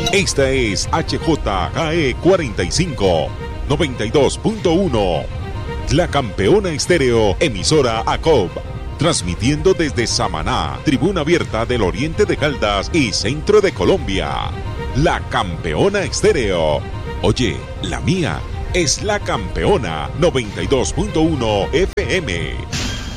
Esta es HJKE 45, 92.1. La Campeona Estéreo, emisora ACOB. Transmitiendo desde Samaná, Tribuna Abierta del Oriente de Caldas y Centro de Colombia. La Campeona Estéreo. Oye, la mía es La Campeona 92.1 FM.